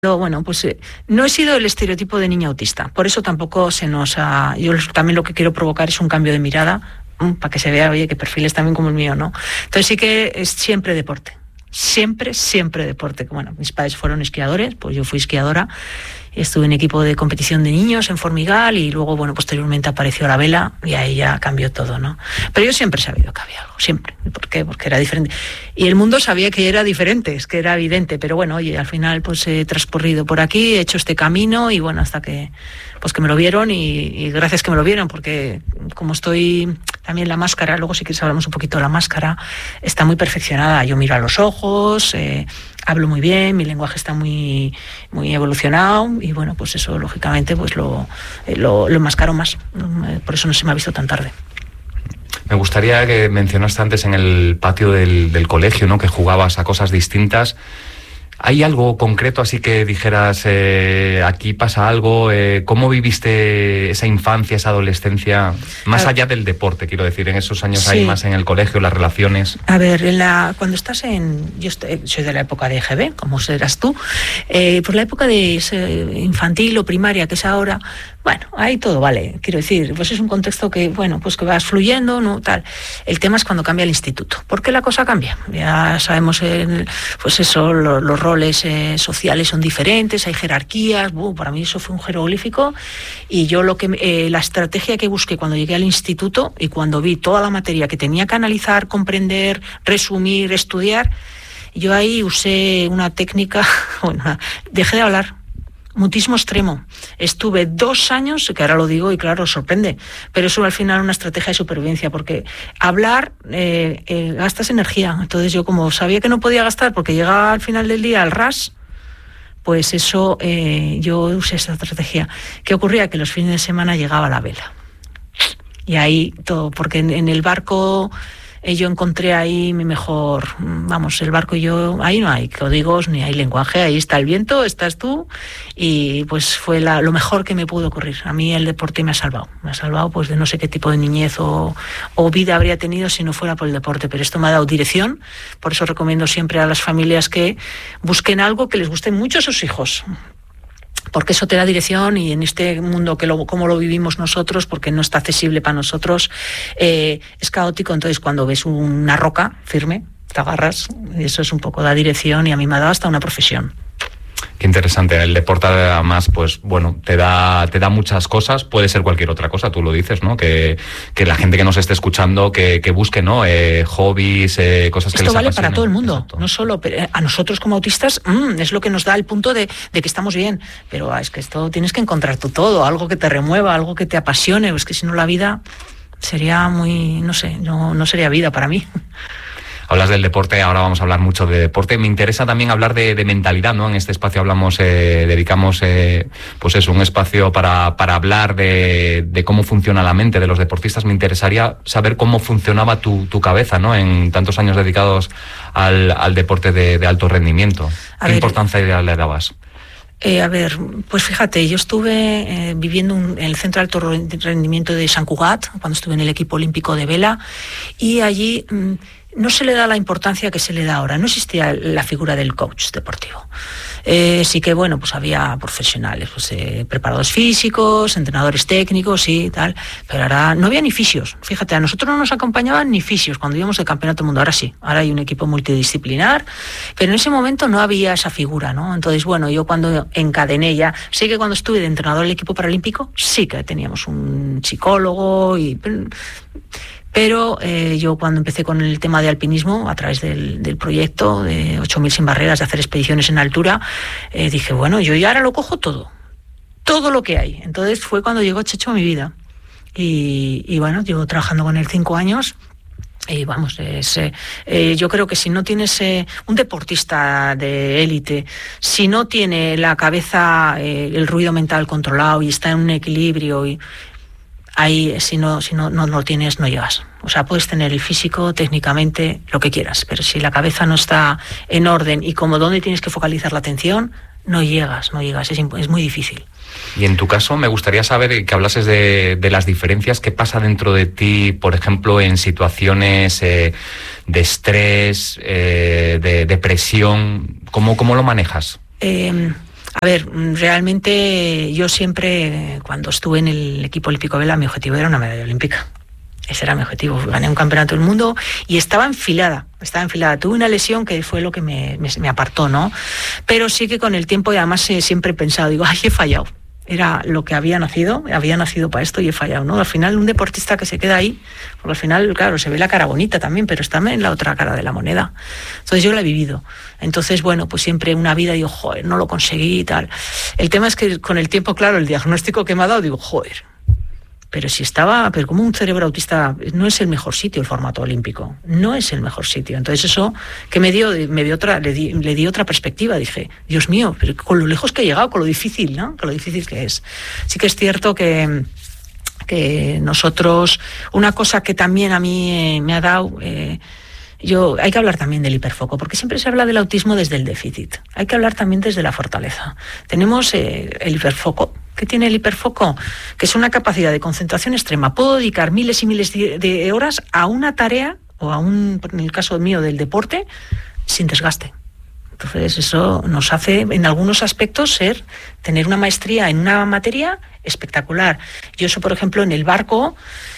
Bueno, pues no he sido el estereotipo de niña autista, por eso tampoco se nos ha... Yo también lo que quiero provocar es un cambio de mirada, para que se vea, oye, que perfiles también como el mío, ¿no? Entonces sí que es siempre deporte, siempre deporte. Bueno, mis padres fueron esquiadores, pues yo fui esquiadora, estuve en equipo de competición de niños en Formigal y luego, bueno, posteriormente apareció la vela y ahí ya cambió todo, ¿no? Pero yo siempre he sabido que había algo, siempre. ¿Por qué? Porque era diferente. Y el mundo sabía que era diferente, es que era evidente, pero bueno, oye, al final pues he transcurrido por aquí, he hecho este camino y bueno, hasta que pues que me lo vieron y gracias que me lo vieron, porque como estoy también la máscara, luego si quieres hablamos un poquito de la máscara, está muy perfeccionada, yo miro a los ojos, hablo muy bien, mi lenguaje está muy evolucionado y bueno, pues eso lógicamente pues lo enmascaro más, por eso no se me ha visto tan tarde. Me gustaría que mencionaste antes en el patio del colegio, ¿no?, que jugabas a cosas distintas. ¿Hay algo concreto así que dijeras, aquí pasa algo? ¿Cómo viviste esa infancia, esa adolescencia? Más allá del deporte, quiero decir, en esos años sí. Hay más en el colegio, las relaciones. A ver, cuando estás yo soy de la época de EGB, como serás tú, por la época de infantil o primaria, que es ahora, bueno, ahí todo vale, quiero decir, pues es un contexto que, bueno, pues que vas fluyendo, ¿no? Tal. El tema es cuando cambia el instituto. ¿Por qué la cosa cambia? Ya sabemos, pues eso, los roles sociales son diferentes, hay jerarquías, para mí eso fue un jeroglífico y yo la estrategia que busqué cuando llegué al instituto y cuando vi toda la materia que tenía que analizar, comprender, resumir, estudiar, yo ahí usé una técnica, bueno, dejé de hablar. Mutismo extremo. Estuve 2 años, que ahora lo digo y claro, sorprende, pero eso al final es una estrategia de supervivencia, porque hablar gastas energía. Entonces yo como sabía que no podía gastar porque llegaba al final del día al ras, pues eso yo usé esa estrategia. ¿Qué ocurría? Que los fines de semana llegaba la vela. Y ahí todo, porque en el barco... yo encontré ahí mi mejor, vamos, el barco y yo, ahí no hay códigos ni hay lenguaje, ahí está el viento, estás tú y pues fue lo mejor que me pudo ocurrir. A mí el deporte me ha salvado pues de no sé qué tipo de niñez o vida habría tenido si no fuera por el deporte, pero esto me ha dado dirección, por eso recomiendo siempre a las familias que busquen algo que les guste mucho a sus hijos. Porque eso te da dirección y en este mundo como lo vivimos nosotros, porque no está accesible para nosotros, es caótico. Entonces cuando ves una roca firme, te agarras y eso es un poco da dirección y a mí me ha dado hasta una profesión. Qué interesante. El deporte además, pues bueno, te da muchas cosas, puede ser cualquier otra cosa, tú lo dices, ¿no? Que la gente que nos esté escuchando, que busque, ¿no? Hobbies, cosas que les apasionen. Esto vale para todo el mundo. Exacto. No solo a nosotros como autistas, es lo que nos da el punto de que estamos bien, pero es que esto tienes que encontrar tú todo, algo que te remueva, algo que te apasione, es que si no la vida sería muy, no sé, no sería vida para mí. Hablas del deporte, ahora vamos a hablar mucho de deporte. Me interesa también hablar de mentalidad, ¿no? En este espacio dedicamos, pues eso, un espacio para hablar de cómo funciona la mente de los deportistas. Me interesaría saber cómo funcionaba tu cabeza, ¿no? En tantos años dedicados al deporte de alto rendimiento. ¿Qué importancia le dabas? A ver, pues fíjate, yo estuve viviendo en el Centro de Alto Rendimiento de Sant Cugat, cuando estuve en el equipo olímpico de vela, y allí... no se le da la importancia que se le da ahora. No existía la figura del coach deportivo. Sí que, bueno, pues había profesionales, pues preparadores físicos, entrenadores técnicos y tal, pero ahora no había ni fisios. Fíjate, a nosotros no nos acompañaban ni fisios cuando íbamos de campeonato del mundo. Ahora sí, ahora hay un equipo multidisciplinar, pero en ese momento no había esa figura, ¿no? Entonces, bueno, yo cuando encadené ya, sí que cuando estuve de entrenador del equipo paralímpico, sí que teníamos un psicólogo pero yo cuando empecé con el tema de alpinismo, a través del proyecto de 8.000 sin barreras, de hacer expediciones en altura, dije, bueno, yo ya ahora lo cojo todo lo que hay. Entonces fue cuando llegó Checho a mi vida. Y bueno, llevo trabajando con él 5 años. Y vamos, yo creo que si no tienes un deportista de élite, si no tiene la cabeza, el ruido mental controlado y está en un equilibrio ahí si no lo tienes, no llegas. O sea, puedes tener el físico, técnicamente, lo que quieras, pero si la cabeza no está en orden y como dónde tienes que focalizar la atención, no llegas, es muy difícil. Y en tu caso, me gustaría saber que hablases de las diferencias que pasa dentro de ti, por ejemplo, en situaciones de estrés, de depresión. ¿Cómo lo manejas? A ver, realmente yo siempre, cuando estuve en el equipo olímpico vela, mi objetivo era una medalla olímpica. Ese era mi objetivo. Gané un campeonato del mundo y estaba enfilada. Tuve una lesión que fue lo que me apartó, ¿no? Pero sí que con el tiempo, y además siempre he pensado, digo, ay, he fallado. Era lo que había nacido para esto y he fallado, ¿no? Al final, un deportista que se queda ahí, porque al final, claro, se ve la cara bonita también, pero está en la otra cara de la moneda. Entonces yo la he vivido. Entonces, bueno, pues siempre una vida digo, joder, no lo conseguí y tal. El tema es que con el tiempo, claro, el diagnóstico que me ha dado, digo, joder, pero como un cerebro autista no es el mejor sitio el formato olímpico, no es el mejor sitio. Entonces eso que le di otra perspectiva, dije, Dios mío, pero con lo lejos que he llegado, con lo difícil, ¿no? Con lo difícil que es. Sí que es cierto que nosotros, una cosa que también a mí me ha dado, hay que hablar también del hiperfoco, porque siempre se habla del autismo desde el déficit. Hay que hablar también desde la fortaleza. Tenemos el hiperfoco. ¿Qué tiene el hiperfoco? Que es una capacidad de concentración extrema. Puedo dedicar miles y miles de horas a una tarea, en el caso mío del deporte, sin desgaste. Entonces eso nos hace, en algunos aspectos, tener una maestría en una materia espectacular. Yo eso, por ejemplo, en el barco,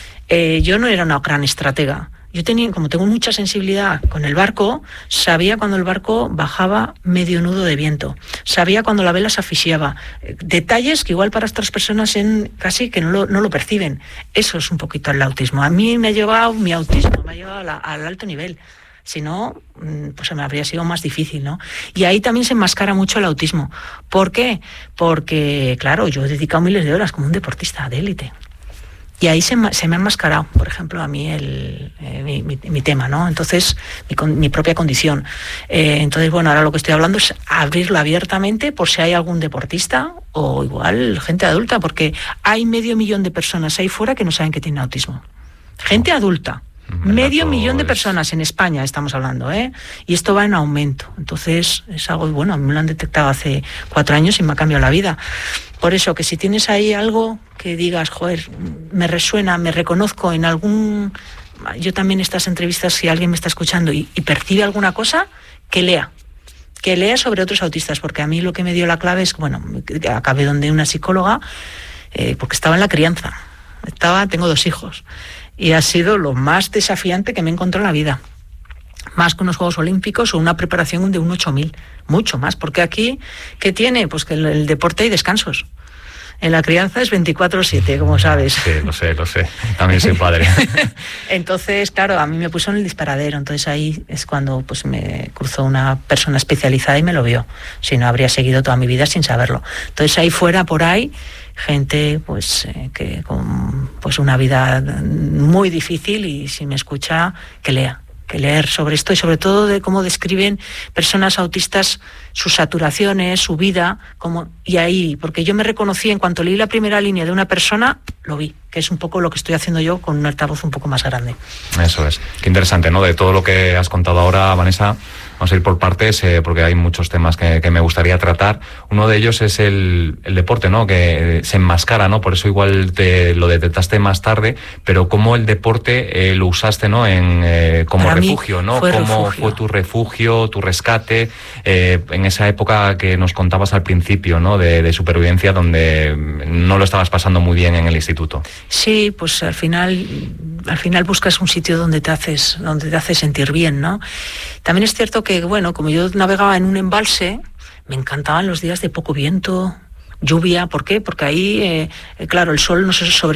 yo no era una gran estratega. Yo como tengo mucha sensibilidad con el barco, sabía cuando el barco bajaba medio nudo de viento, sabía cuando la vela se asfixiaba, detalles que igual para otras personas casi que no lo perciben. Eso es un poquito el autismo. A mí mi autismo me ha llevado al alto nivel. Si no, pues se me habría sido más difícil, ¿no? Y ahí también se enmascara mucho el autismo. ¿Por qué? Porque, claro, yo he dedicado miles de horas como un deportista de élite. Y ahí se me ha enmascarado, por ejemplo, a mí mi tema, ¿no? Entonces, mi propia condición. Entonces, bueno, ahora lo que estoy hablando es abrirlo abiertamente por si hay algún deportista o igual gente adulta, porque hay 500.000 de personas ahí fuera que no saben que tienen autismo. Gente adulta. 500.000 de personas en España estamos hablando, y esto va en aumento. Entonces es algo, bueno, a mí me lo han detectado hace 4 años y me ha cambiado la vida. Por eso, que si tienes ahí algo que digas, joder, me resuena, me reconozco en algún... Yo también estas entrevistas, si alguien me está escuchando y percibe alguna cosa, que lea sobre otros autistas, porque a mí lo que me dio la clave es, bueno, acabé donde una psicóloga, porque estaba en la crianza. Tengo 2 hijos. Y ha sido lo más desafiante que me he encontrado en la vida. Más que unos Juegos Olímpicos o una preparación de un 8.000. Mucho más, porque aquí, ¿qué tiene? Pues que el deporte hay descansos. En la crianza es 24/7, como sabes. Sí, lo sé. También soy padre. Entonces, claro, a mí me puso en el disparadero. Entonces ahí es cuando pues me cruzó una persona especializada y me lo vio. Si no, habría seguido toda mi vida sin saberlo. Entonces ahí fuera, por ahí, gente pues que con pues una vida muy difícil, y si me escucha, que leer sobre esto y sobre todo de cómo describen personas autistas sus saturaciones, su vida, y ahí, porque yo me reconocí en cuanto leí la primera línea de una persona, lo vi, que es un poco lo que estoy haciendo yo con un altavoz un poco más grande. Eso es. Qué interesante, ¿no? De todo lo que has contado ahora, Vanessa, vamos a ir por partes, porque hay muchos temas que me gustaría tratar. Uno de ellos es el deporte, ¿no? Que se enmascara, ¿no? Por eso igual lo detectaste más tarde, pero cómo el deporte lo usaste, ¿no? Como para refugio, ¿no? ¿Cómo fue tu refugio, tu rescate, en esa época que nos contabas al principio, ¿no? De supervivencia, donde no lo estabas pasando muy bien en el instituto? Sí, pues al final buscas un sitio donde te hace sentir bien, ¿no? También es cierto que, bueno, como yo navegaba en un embalse, me encantaban los días de poco viento, lluvia. ¿Por qué? Porque ahí, claro, el sol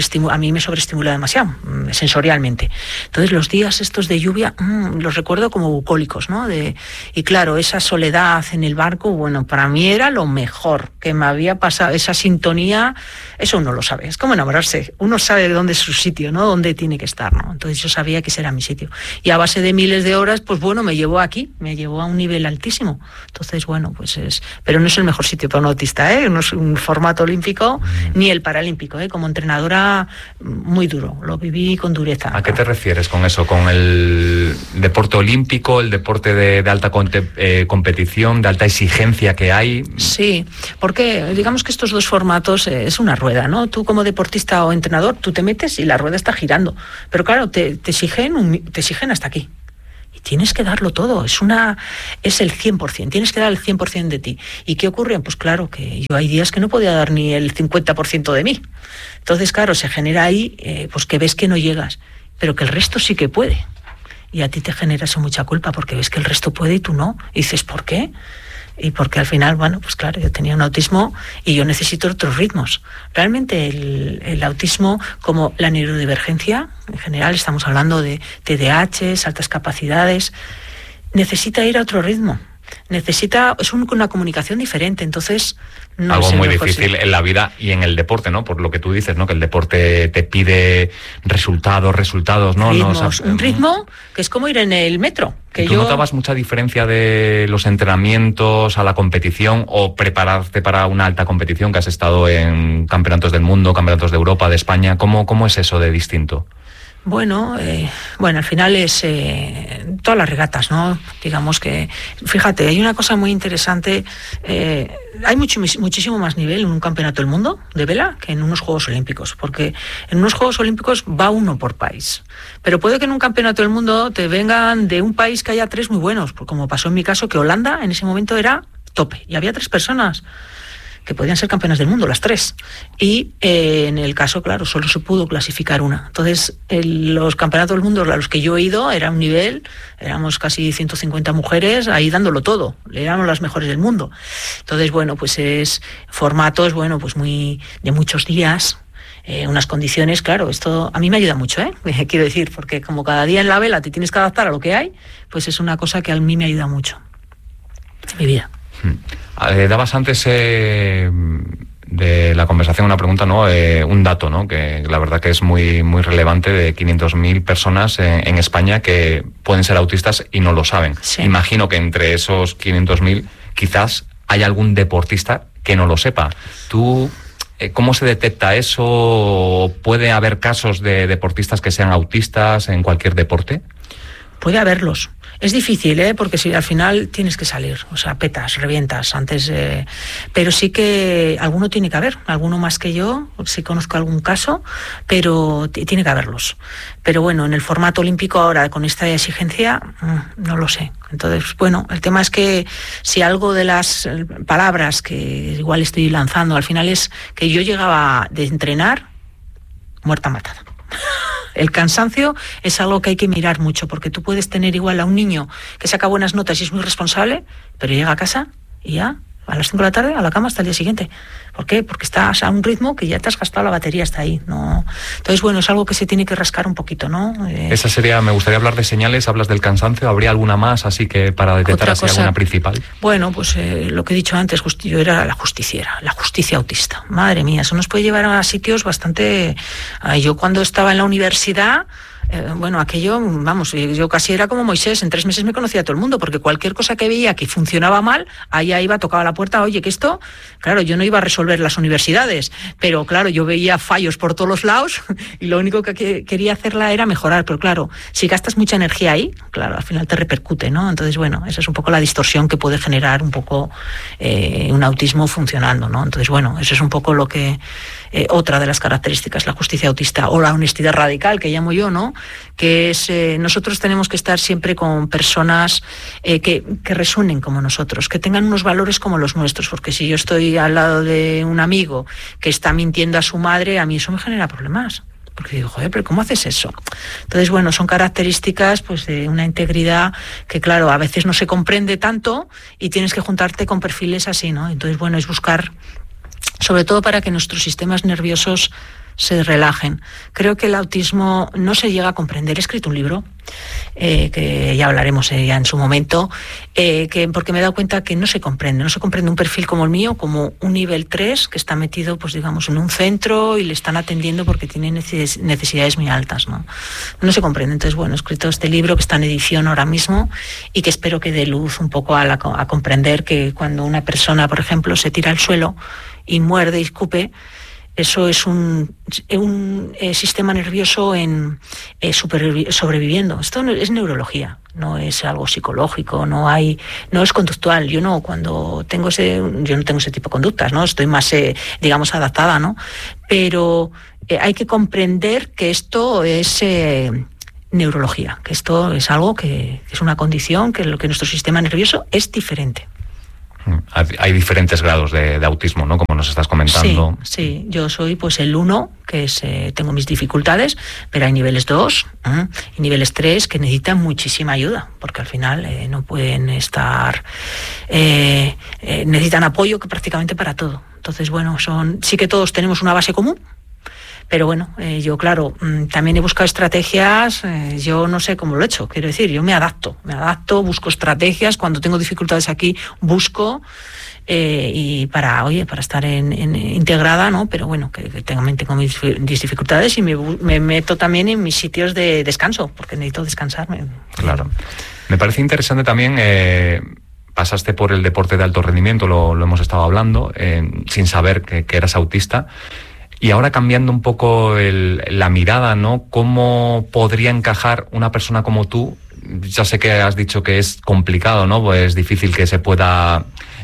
a mí me sobreestimula demasiado, sensorialmente. Entonces los días estos de lluvia los recuerdo como bucólicos, ¿no? Y claro, esa soledad en el barco, bueno, para mí era lo mejor que me había pasado, esa sintonía. Eso uno lo sabe, es como enamorarse. Uno sabe de dónde es su sitio, ¿no? Dónde tiene que estar, ¿no? Entonces yo sabía que ese era mi sitio. Y a base de miles de horas, pues bueno, me llevó a un nivel altísimo. Entonces, bueno, pues pero no es el mejor sitio para un autista, no es un formato olímpico ni el paralímpico, como entrenadora muy duro, lo viví con dureza. ¿A qué te refieres con eso? ¿Con el deporte olímpico, el deporte de alta competición, de alta exigencia que hay? Sí, porque digamos que estos 2 formatos es una rueda, ¿no? Tú como deportista o entrenador, tú te metes y la rueda está girando, pero claro, te exigen hasta aquí. Y tienes que darlo todo, es el 100%, tienes que dar el 100% de ti. ¿Y qué ocurre? Pues claro, que yo hay días que no podía dar ni el 50% de mí. Entonces, claro, se genera ahí, pues que ves que no llegas, pero que el resto sí que puede. Y a ti te genera eso mucha culpa, porque ves que el resto puede y tú no. Y dices, ¿por qué? Y porque al final, bueno, pues claro, yo tenía un autismo y yo necesito otros ritmos. Realmente el autismo, como la neurodivergencia, en general estamos hablando de TDAH, altas capacidades, necesita ir a otro ritmo. Es una comunicación diferente, entonces no algo es muy difícil en la vida y en el deporte, ¿no? Por lo que tú dices, ¿no? Que el deporte te pide resultados, ¿no? Ritmos, un ritmo que es como ir en el metro. ¿Tú notabas mucha diferencia de los entrenamientos a la competición o prepararte para una alta competición, que has estado en campeonatos del mundo, campeonatos de Europa, de España? ¿Cómo es eso de distinto? Bueno, al final es todas las regatas, ¿no? Digamos que, fíjate, hay una cosa muy interesante, hay muchísimo más nivel en un campeonato del mundo de vela que en unos Juegos Olímpicos, porque en unos Juegos Olímpicos va uno por país, pero puede que en un campeonato del mundo te vengan de un país que haya 3 muy buenos, como pasó en mi caso, que Holanda en ese momento era tope y había 3 personas que podían ser campeonas del mundo, las 3. Y en el caso, claro, solo se pudo clasificar una. Entonces, los campeonatos del mundo a los que yo he ido era un nivel, éramos casi 150 mujeres ahí dándolo todo, éramos las mejores del mundo. Entonces, bueno, pues es formatos, bueno, pues muy de muchos días, unas condiciones, claro, esto a mí me ayuda mucho, quiero decir, porque como cada día en la vela te tienes que adaptar a lo que hay, pues es una cosa que a mí me ayuda mucho en mi vida. Dabas antes de la conversación una pregunta, ¿no? Un dato, ¿no? Que la verdad que es muy, muy relevante, de 500.000 personas en España que pueden ser autistas y no lo saben. Sí. Imagino que entre esos 500.000 quizás hay algún deportista que no lo sepa. ¿Tú cómo se detecta eso? ¿Puede haber casos de deportistas que sean autistas en cualquier deporte? Puede haberlos. Es difícil, porque si al final tienes que salir, o sea, petas, revientas antes, pero sí que alguno tiene que haber, alguno más que yo, sí conozco algún caso, pero tiene que haberlos. Pero bueno, en el formato olímpico ahora con esta exigencia, no lo sé. Entonces, bueno, el tema es que si algo de las palabras que igual estoy lanzando al final es que yo llegaba de entrenar muerta matada. El cansancio es algo que hay que mirar mucho, porque tú puedes tener igual a un niño que saca buenas notas y es muy responsable, pero llega a casa y ya a las 5 de la tarde a la cama hasta el día siguiente. ¿Por qué? Porque estás a un ritmo que ya te has gastado la batería hasta ahí, ¿no? Entonces, bueno, es algo que se tiene que rascar un poquito, ¿no? Esa sería, me gustaría hablar de señales, hablas del cansancio, ¿habría alguna más así que para detectar así alguna principal? Bueno, pues lo que he dicho antes, yo era la justiciera, la justicia autista. Madre mía, eso nos puede llevar a sitios bastante... Yo cuando estaba en la universidad... bueno, aquello, vamos, yo casi era como Moisés, en 3 meses me conocía a todo el mundo, porque cualquier cosa que veía que funcionaba mal, allá iba, tocaba la puerta, oye, que esto, claro, yo no iba a resolver las universidades, pero claro, yo veía fallos por todos los lados y lo único que quería hacerla era mejorar, pero claro, si gastas mucha energía ahí, claro, al final te repercute, ¿no? Entonces, bueno, esa es un poco la distorsión que puede generar un poco un autismo funcionando, ¿no? Entonces, bueno, eso es un poco lo que... otra de las características, la justicia autista, o la honestidad radical, que llamo yo, ¿no? Que es, nosotros tenemos que estar siempre con personas que resuenen como nosotros, que tengan unos valores como los nuestros, porque si yo estoy al lado de un amigo que está mintiendo a su madre, a mí eso me genera problemas. Porque digo, joder, pero ¿cómo haces eso? Entonces, bueno, son características pues de una integridad que, claro, a veces no se comprende tanto y tienes que juntarte con perfiles así, ¿no? Entonces, bueno, es buscar, sobre todo para que nuestros sistemas nerviosos se relajen. Creo que el autismo no se llega a comprender. He escrito un libro, que ya hablaremos ya en su momento, porque me he dado cuenta que no se comprende un perfil como el mío, como un nivel 3 que está metido, pues digamos, en un centro y le están atendiendo porque tiene necesidades muy altas, ¿no? No se comprende. Entonces, bueno, he escrito este libro que está en edición ahora mismo y que espero que dé luz un poco a comprender que cuando una persona, por ejemplo, se tira al suelo y muerde y escupe, eso es un sistema nervioso sobreviviendo. Esto no, es neurología, no es algo psicológico, no es conductual. Yo no tengo ese tipo de conductas, ¿no? Estoy más, digamos, adaptada, ¿no? Pero hay que comprender que esto es neurología, que esto es algo que es una condición que lo que nuestro sistema nervioso es diferente. Hay diferentes grados de autismo, ¿no? Como nos estás comentando. Sí, yo soy pues el 1, que es, tengo mis dificultades, pero hay niveles 2 y niveles 3 que necesitan muchísima ayuda, porque al final no pueden estar, necesitan apoyo que prácticamente para todo. Entonces, bueno, sí que todos tenemos una base común, pero bueno, yo claro, también he buscado estrategias, yo no sé cómo lo he hecho, quiero decir, yo me adapto, busco estrategias, cuando tengo dificultades aquí busco, y para estar integrada, ¿no? Pero bueno, que también tengo mis dificultades y me meto también en mis sitios de descanso, porque necesito descansar. Claro. Me parece interesante también, pasaste por el deporte de alto rendimiento, lo hemos estado hablando, sin saber que eras autista. Y ahora cambiando un poco la mirada, ¿no? ¿Cómo podría encajar una persona como tú? Ya sé que has dicho que es complicado, ¿no? Pues es difícil que se pueda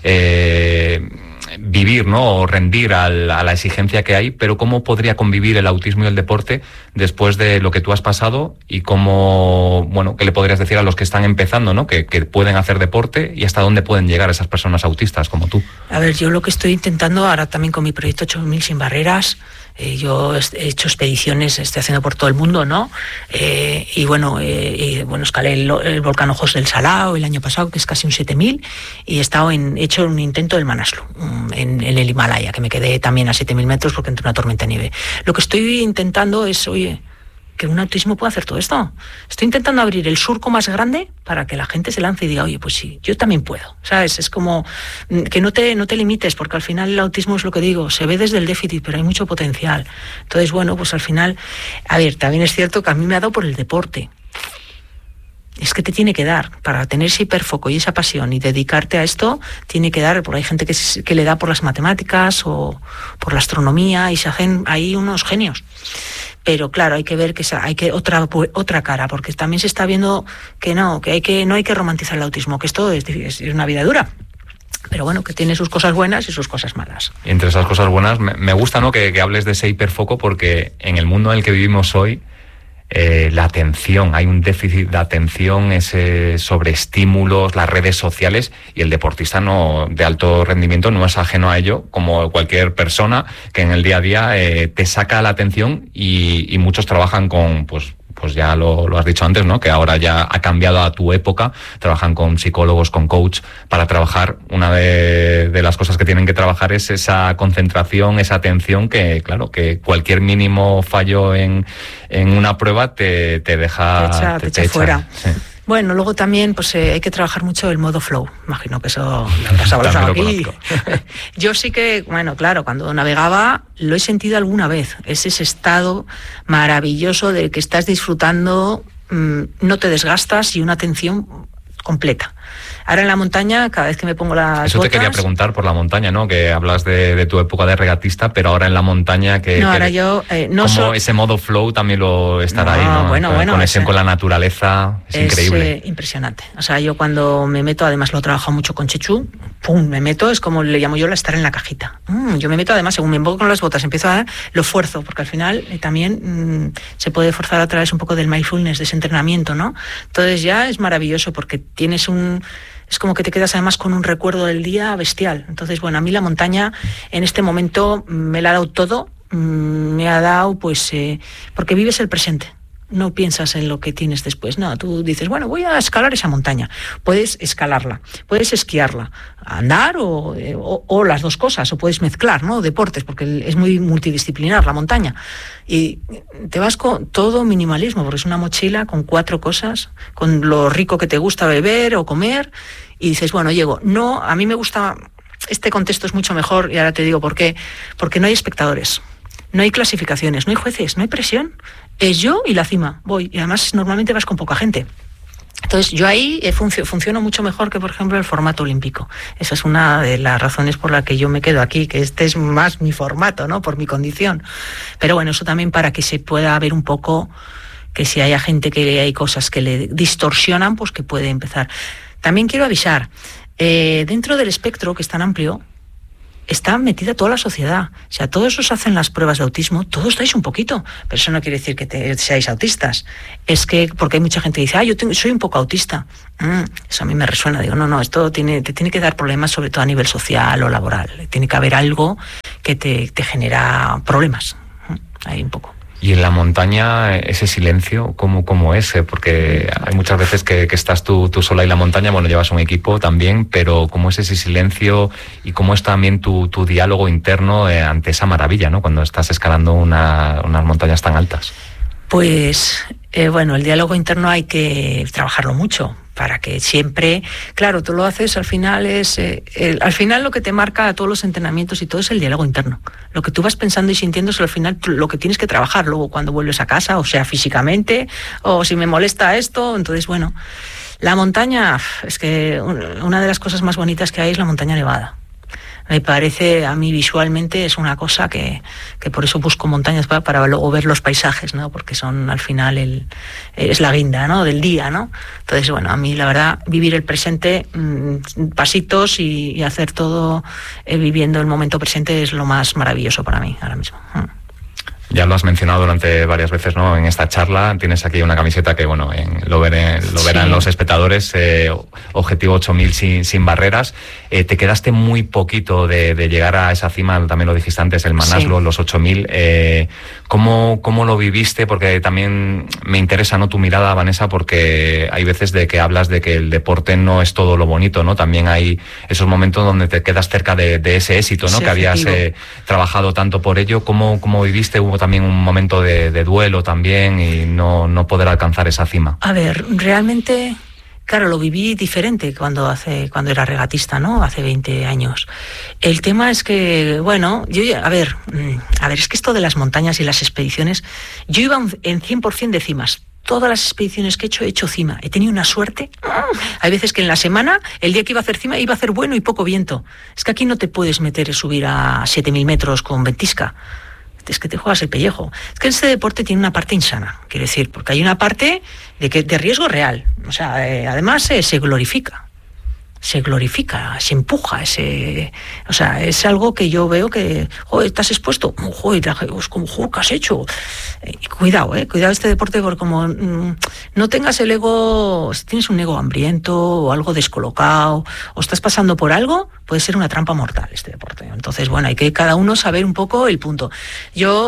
vivir, ¿no? O rendir a la exigencia que hay, pero ¿cómo podría convivir el autismo y el deporte después de lo que tú has pasado? Y cómo, bueno, ¿qué le podrías decir a los que están empezando, ¿no? Que pueden hacer deporte y hasta dónde pueden llegar esas personas autistas como tú. A ver, yo lo que estoy intentando ahora también con mi proyecto 8000 sin barreras, yo he hecho expediciones, estoy haciendo por todo el mundo, ¿no? Y bueno, escalé el volcán Ojos del Salao el año pasado, que es casi un 7000, y he hecho un intento del Manaslu en el Himalaya, que me quedé también a 7000 metros porque entró una tormenta de nieve. Lo que estoy intentando es, que un autismo puede hacer todo esto. Estoy intentando abrir el surco más grande para que la gente se lance y diga, oye, pues sí, yo también puedo, ¿sabes? Es como que no te limites, porque al final el autismo es lo que digo, se ve desde el déficit, pero hay mucho potencial. Entonces, bueno, pues al final, a ver, también es cierto que a mí me ha dado por el deporte. Es que te tiene que dar, para tener ese hiperfoco y esa pasión y dedicarte a esto, tiene que dar, porque hay gente que le da por las matemáticas o por la astronomía y se hacen ahí unos genios. Pero claro, hay que ver que hay que otra cara, porque también se está viendo que no hay que romantizar el autismo, que esto es una vida dura. Pero bueno, que tiene sus cosas buenas y sus cosas malas. Y entre esas cosas buenas, me gusta, ¿no? que hables de ese hiperfoco, porque en el mundo en el que vivimos hoy, la atención, hay un déficit de atención, ese sobreestímulos, las redes sociales, y el deportista de alto rendimiento no es ajeno a ello, como cualquier persona que en el día a día te saca la atención, y muchos trabajan con, pues ya lo has dicho antes, ¿no? Que ahora ya ha cambiado a tu época, trabajan con psicólogos, con coach, para trabajar. Una de las cosas que tienen que trabajar es esa concentración, esa atención, que claro, que cualquier mínimo fallo en una prueba te deja... Te echa fuera. Sí. Bueno, luego también pues hay que trabajar mucho el modo flow. Imagino que eso lo habrás hablado aquí. Yo sí que, bueno, claro, cuando navegaba lo he sentido alguna vez. Es ese estado maravilloso de que estás disfrutando, no te desgastas y una atención completa. Ahora en la montaña, cada vez que me pongo las Eso botas... te quería preguntar por la montaña, ¿no? Que hablas de tu época de regatista, pero ahora en la montaña ahora yo no como ese modo flow también lo estará ahí, ¿no? Bueno, conexión con la naturaleza, es increíble. Impresionante. O sea, yo cuando me meto, además lo he trabajado mucho con Chechu, me meto, es como le llamo yo la estar en la cajita. Yo me meto, además, según me pongo con las botas, empiezo a lo fuerzo, porque al final también se puede forzar a través un poco del mindfulness, de ese entrenamiento, ¿no? Entonces ya es maravilloso, porque tienes es como que te quedas además con un recuerdo del día bestial. Entonces, bueno, a mí la montaña en este momento me la ha dado todo, me ha dado pues porque vives el presente. No piensas en lo que tienes después, no, tú dices, bueno, voy a escalar esa montaña. Puedes escalarla, puedes esquiarla, andar o las dos cosas, o puedes mezclar, ¿no? Deportes, porque es muy multidisciplinar la montaña. Y te vas con todo minimalismo, porque es una mochila con 4 cosas, con lo rico que te gusta beber o comer, y dices, bueno, llego. No, a mí me gusta, este contexto es mucho mejor, y ahora te digo por qué, porque no hay espectadores. No hay clasificaciones, no hay jueces, no hay presión. Es yo y la cima, voy. Y además normalmente vas con poca gente. Entonces yo ahí funciono mucho mejor que, por ejemplo, el formato olímpico. Esa es una de las razones por la que yo me quedo aquí, que este es más mi formato, ¿no? Por mi condición. Pero bueno, eso también para que se pueda ver un poco que si hay gente que hay cosas que le distorsionan, pues que puede empezar. También quiero avisar, dentro del espectro, que es tan amplio, está metida toda la sociedad. O sea, todos os hacen las pruebas de autismo, todos dais un poquito, pero eso no quiere decir que seáis autistas. Es que, porque hay mucha gente que dice, soy un poco autista. Eso a mí me resuena. Digo, no, esto te tiene que dar problemas, sobre todo a nivel social o laboral. Tiene que haber algo que te genera problemas. Ahí un poco. Y en la montaña, ese silencio, ¿cómo es? Porque hay muchas veces que estás tú sola en la montaña, bueno, llevas un equipo también, pero ¿cómo es ese silencio y cómo es también tu diálogo interno ante esa maravilla, ¿no? Cuando estás escalando unas montañas tan altas. Pues, bueno, el diálogo interno hay que trabajarlo mucho para que siempre, claro, tú lo haces, al final al final lo que te marca a todos los entrenamientos y todo es el diálogo interno. Lo que tú vas pensando y sintiendo es al final lo que tienes que trabajar luego cuando vuelves a casa, o sea, físicamente, o si me molesta esto, entonces, bueno, la montaña, es que una de las cosas más bonitas que hay es la montaña nevada. Me parece, a mí visualmente es una cosa que por eso busco montañas para luego ver los paisajes, ¿no? Porque son al final es la guinda, ¿no? Del día, ¿no? Entonces, bueno, a mí la verdad, vivir el presente, pasitos y hacer todo viviendo el momento presente es lo más maravilloso para mí ahora mismo. Ya lo has mencionado durante varias veces, ¿no? En esta charla tienes aquí una camiseta que, bueno, lo verán los espectadores, Objetivo 8000 sin barreras. Te quedaste muy poquito de llegar a esa cima, también lo dijiste antes, el Manaslu, los 8000. ¿Cómo lo viviste? Porque también me interesa, ¿no? Tu mirada, Vanessa, porque hay veces de que hablas de que el deporte no es todo lo bonito, ¿no? También hay esos momentos donde te quedas cerca de ese éxito, ¿no? Sí, que habías trabajado tanto por ello. ¿Cómo viviste? Hubo también un momento de duelo también y no poder alcanzar esa cima. A ver, realmente, claro, lo viví diferente cuando era regatista, ¿no? Hace 20 años. El tema es que, bueno, a ver, es que esto de las montañas y las expediciones, yo iba en 100% de cimas. Todas las expediciones que he hecho cima. He tenido una suerte. Hay veces que en la semana, el día que iba a hacer cima, iba a hacer bueno y poco viento. Es que aquí no te puedes subir a 7.000 metros con ventisca. Es que te juegas el pellejo. Es que este deporte tiene una parte insana, quiero decir, porque hay una parte de riesgo real. O sea, además se glorifica, se empuja. O sea, es algo que yo veo que, joder, estás expuesto, joder, ¿qué has hecho? Cuidado este deporte, porque como no tengas el ego, si tienes un ego hambriento o algo descolocado, o estás pasando por algo, puede ser una trampa mortal este deporte. Entonces, bueno, hay que cada uno saber un poco el punto. Yo,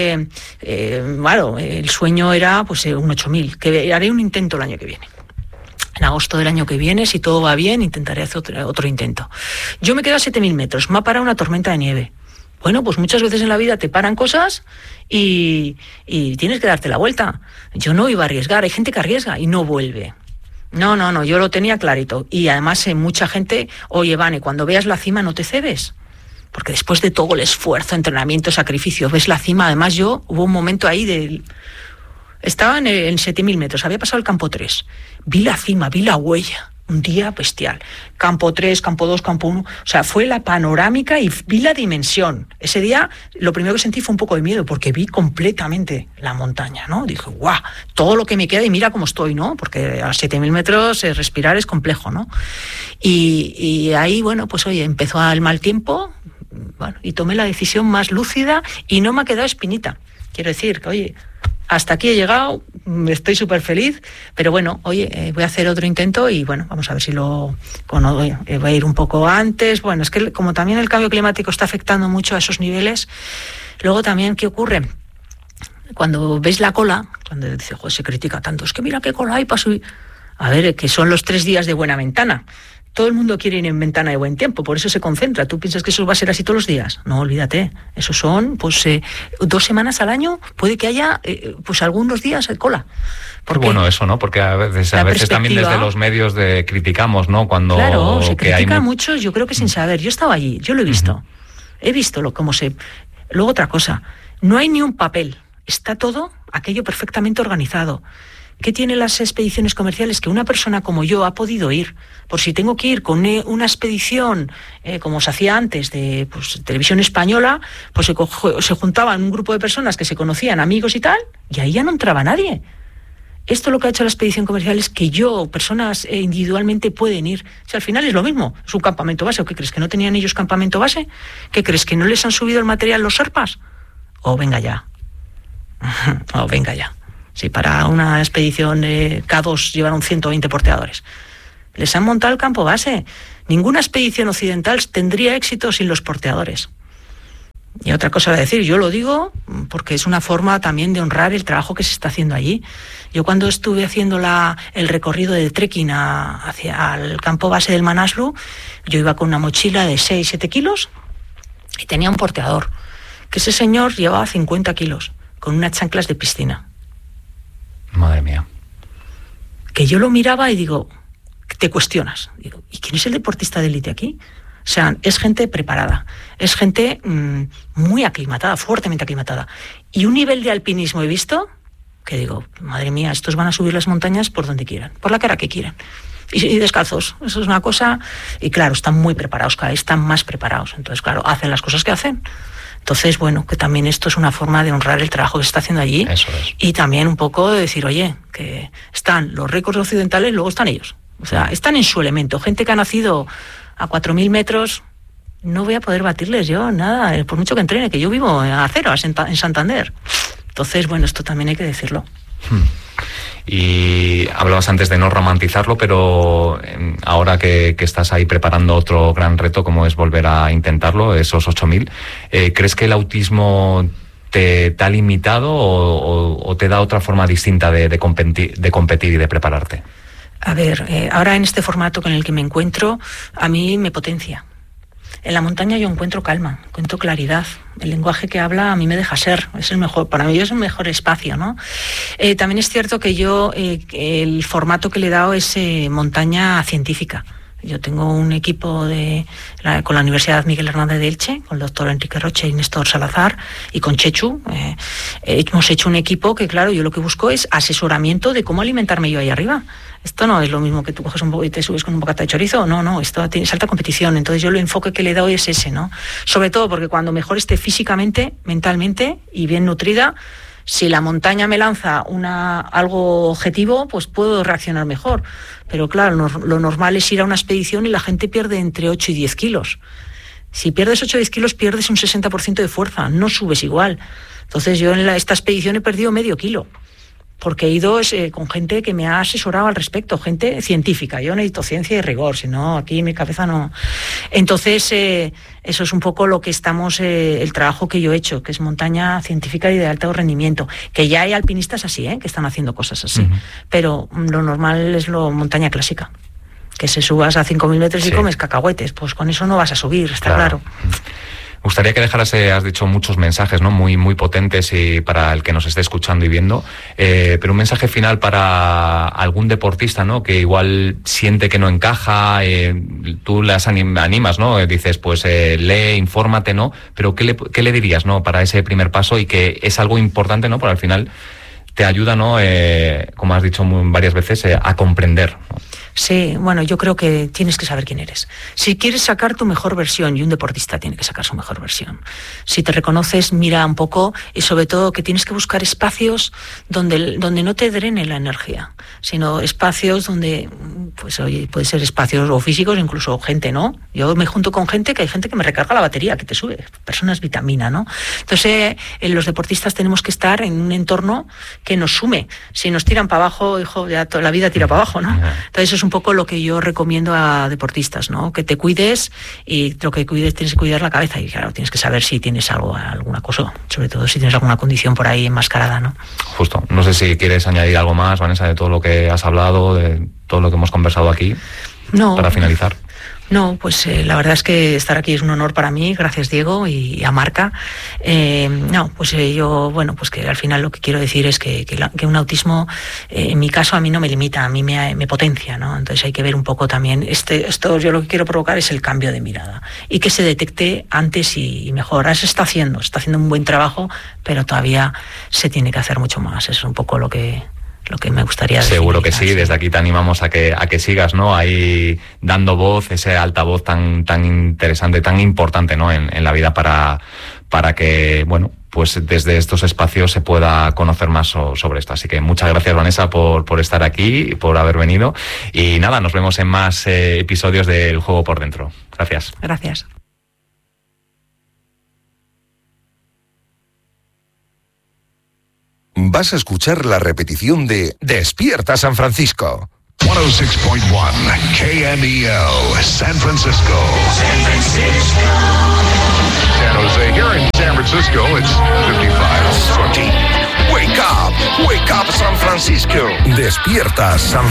claro, el sueño era pues un 8000, que haré un intento el año que viene. En agosto del año que viene, si todo va bien, intentaré hacer otro intento. Yo me quedo a 7.000 metros, me ha parado una tormenta de nieve. Bueno, pues muchas veces en la vida te paran cosas y tienes que darte la vuelta. Yo no iba a arriesgar, hay gente que arriesga y no vuelve. No, yo lo tenía clarito. Y además mucha gente, oye, Vane, cuando veas la cima no te cebes. Porque después de todo el esfuerzo, entrenamiento, sacrificio, ves la cima. Además hubo un momento ahí estaba en 7.000 metros, había pasado el campo 3. Vi la cima, vi la huella. Un día bestial. Campo 3, campo 2, campo 1. O sea, fue la panorámica y vi la dimensión. Ese día lo primero que sentí fue un poco de miedo porque vi completamente la montaña, ¿no? Dije, guau, todo lo que me queda y mira cómo estoy, ¿no? Porque a 7.000 metros respirar es complejo, ¿no? Y ahí, bueno, pues oye, empezó el mal tiempo, bueno, y tomé la decisión más lúcida y no me ha quedado espinita. Quiero decir que, oye, hasta aquí he llegado, estoy súper feliz, pero bueno, oye, voy a hacer otro intento y bueno, vamos a ver si voy a ir un poco antes. Bueno, es que como también el cambio climático está afectando mucho a esos niveles, luego también, ¿qué ocurre? Cuando ves la cola, cuando dice, joder, se critica tanto, es que mira qué cola hay para subir. A ver, que son los 3 días de buena ventana. Todo el mundo quiere ir en ventana de buen tiempo, por eso se concentra. ¿Tú piensas que eso va a ser así todos los días? No, olvídate. Eso son, pues, 2 semanas al año, puede que haya, pues, algunos días cola. Porque bueno, eso, ¿no? Porque a veces también desde los medios criticamos, ¿no? Cuando claro, se critica mucho, yo creo que sin saber. Yo estaba allí, yo lo he visto. Uh-huh. He visto cómo se... Luego otra cosa, no hay ni un papel. Está todo aquello perfectamente organizado. ¿Qué tienen las expediciones comerciales? Que una persona como yo ha podido ir. Por si tengo que ir con una expedición, como se hacía antes, de televisión española, pues se juntaban un grupo de personas que se conocían, amigos y tal, y ahí ya no entraba nadie. Esto lo que ha hecho la expedición comercial es que personas individualmente pueden ir. O sea, al final es lo mismo, es un campamento base. ¿O qué crees, que no tenían ellos campamento base? ¿Qué crees, que no les han subido el material los Sherpas? O venga ya. O venga ya. Si para una expedición K2 llevaron 120 porteadores. Les han montado el campo base. Ninguna expedición occidental tendría éxito sin los porteadores. Y otra cosa a decir, yo lo digo porque es una forma también de honrar el trabajo que se está haciendo allí. Yo cuando estuve haciendo el recorrido de trekking hacia el campo base del Manaslu, yo iba con una mochila de 6-7 kilos y tenía un porteador, que ese señor llevaba 50 kilos, con unas chanclas de piscina. Madre mía. Que yo lo miraba y digo, te cuestionas. Digo, ¿y quién es el deportista de élite aquí? O sea, es gente preparada, es gente muy aclimatada, fuertemente aclimatada. Y un nivel de alpinismo he visto que digo, madre mía, estos van a subir las montañas por donde quieran, por la cara que quieran. Y descalzos, eso es una cosa. Y claro, están muy preparados, cada vez están más preparados. Entonces, claro, hacen las cosas que hacen. Entonces, bueno, que también esto es una forma de honrar el trabajo que se está haciendo allí. Eso es. Y también un poco de decir, oye, que están los récords occidentales, luego están ellos. O sea, están en su elemento. Gente que ha nacido a 4.000 metros, no voy a poder batirles yo, nada, por mucho que entrene, que yo vivo a cero, en Santander. Entonces, bueno, esto también hay que decirlo. Y hablabas antes de no romantizarlo, pero ahora que estás ahí preparando otro gran reto, como es volver a intentarlo, esos 8.000, ¿crees que el autismo te ha limitado o te da otra forma distinta de competir y de prepararte? A ver, ahora en este formato con el que me encuentro, a mí me potencia. En la montaña yo encuentro calma, encuentro claridad. El lenguaje que habla a mí me deja ser, es el mejor, para mí es el mejor espacio, ¿no? También es cierto que yo, el formato que le he dado es montaña científica. Yo tengo un equipo con la Universidad Miguel Hernández de Elche, con el doctor Enrique Roche y Néstor Salazar, y con Chechu. Hemos hecho un equipo que, claro, yo lo que busco es asesoramiento de cómo alimentarme yo ahí arriba. Esto no es lo mismo que tú coges un poco y te subes con un bocata de chorizo. No, esto es alta competición. Entonces yo el enfoque que le doy es ese, ¿no? Sobre todo porque cuando mejor esté físicamente, mentalmente y bien nutrida, si la montaña me lanza algo objetivo, pues puedo reaccionar mejor. Pero claro, lo normal es ir a una expedición y la gente pierde entre 8 y 10 kilos. Si pierdes 8 o 10 kilos, pierdes un 60% de fuerza, no subes igual. Entonces yo en esta expedición he perdido medio kilo, porque he ido con gente que me ha asesorado al respecto, gente científica. Yo necesito ciencia y rigor, si no, aquí mi cabeza no. Entonces, eso es un poco lo que el trabajo que yo he hecho, que es montaña científica y de alto rendimiento. Que ya hay alpinistas así, que están haciendo cosas así. Uh-huh. Pero lo normal es montaña clásica. Que se subas a 5.000 metros y comes cacahuetes. Pues con eso no vas a subir, está claro. Me gustaría que dejaras, has dicho muchos mensajes, ¿no? Muy, muy potentes y para el que nos esté escuchando y viendo, pero un mensaje final para algún deportista, ¿no? Que igual siente que no encaja, tú las animas, ¿no? Dices, pues lee, infórmate, ¿no? Pero ¿qué le dirías, ¿no? Para ese primer paso y que es algo importante, ¿no? Porque al final te ayuda, ¿no? Como has dicho varias veces, a comprender, ¿no? Sí, bueno, yo creo que tienes que saber quién eres. Si quieres sacar tu mejor versión, y un deportista tiene que sacar su mejor versión. Si te reconoces, mira un poco, y sobre todo que tienes que buscar espacios donde no te drene la energía, sino espacios donde, pues oye, puede ser espacios o físicos, incluso gente, ¿no? Yo me junto con gente que hay gente que me recarga la batería, que te sube, personas vitamina, ¿no? Entonces, los deportistas tenemos que estar en un entorno que nos sume. Si nos tiran para abajo, hijo, ya toda la vida tira para abajo, ¿no? Entonces, es un poco lo que yo recomiendo a deportistas, ¿no? Que te cuides y lo que cuides tienes que cuidar la cabeza y claro, tienes que saber si tienes alguna cosa, sobre todo si tienes alguna condición por ahí enmascarada, ¿no? Justo. No sé si quieres añadir algo más, Vanessa, de todo lo que has hablado, de todo lo que hemos conversado aquí, para finalizar. No, pues la verdad es que estar aquí es un honor para mí, gracias Diego y a Marca. Yo, bueno, pues que al final lo que quiero decir es que un autismo, en mi caso, a mí no me limita, a mí me potencia, ¿no? Entonces hay que ver un poco también, esto yo lo que quiero provocar es el cambio de mirada y que se detecte antes y mejor. Ahora se está haciendo un buen trabajo, pero todavía se tiene que hacer mucho más. Eso es un poco lo que me gustaría decir. Seguro que sí, desde aquí te animamos a que sigas, ¿no? Ahí dando voz, ese altavoz tan interesante, tan importante, ¿no? En la vida para que, bueno, pues desde estos espacios se pueda conocer más sobre esto. Así que muchas gracias, Vanessa, por estar aquí, por haber venido. Y nada, nos vemos en más episodios del Juego por Dentro. Gracias. Gracias. Vas a escuchar la repetición de Despierta San Francisco. 106.1 KMEL, San Francisco. San Francisco. San Jose. Here in San Francisco, it's 55. Wake up, San Francisco. Despierta San